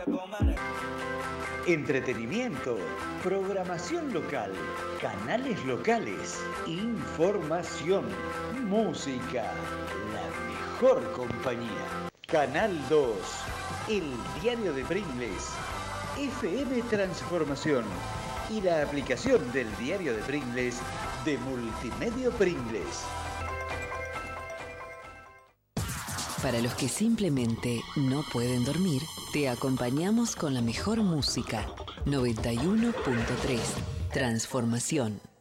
Entretenimiento, programación local, canales locales, información, música, la mejor compañía. Canal 2, el diario de Pringles, FM Transformación y la aplicación del diario de Pringles de Multimedia Pringles. Para los que simplemente no pueden dormir, te acompañamos con la mejor música. 91.3 Transformación.